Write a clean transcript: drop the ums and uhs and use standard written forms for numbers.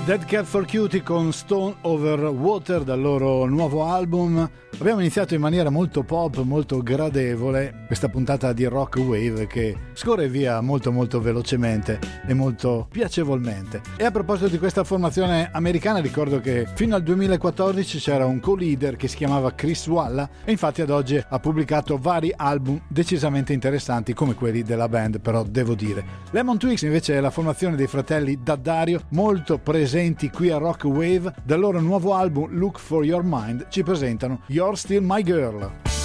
Dead Cat for Cutie con Stone Over Water dal loro nuovo album. Abbiamo iniziato in maniera molto pop, molto gradevole questa puntata di Rock Wave che scorre via molto velocemente e molto piacevolmente. E a proposito di questa formazione americana, ricordo che fino al 2014 c'era un co-leader che si chiamava Chris Walla e infatti ad oggi ha pubblicato vari album decisamente interessanti come quelli della band, però devo dire. Lemon Twigs invece è la formazione dei fratelli D'Addario, molto presenti qui a Rock Wave. Dal loro nuovo album Look for Your Mind ci presentano You're Still My Girl.